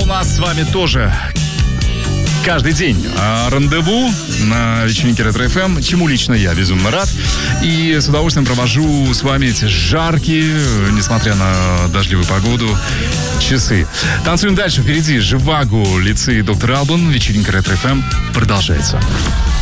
у нас с вами тоже каждый день рандеву на вечеринке Ретро-ФМ, чему лично я безумно рад. И с удовольствием провожу с вами эти жаркие, несмотря на дождливую погоду, часы. Танцуем дальше. Впереди Живаго, лицей Доктор Албан. Вечеринка Ретро-ФМ продолжается.